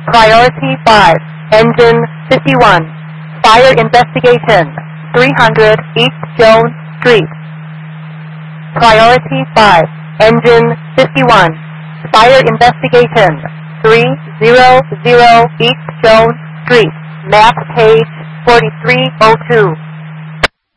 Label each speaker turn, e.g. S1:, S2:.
S1: Priority 5, Engine 51. Fire investigation, 300 East Jones Street. Priority 5, Engine 51. Fire investigation, 300 East Jones Street. Map page 4302.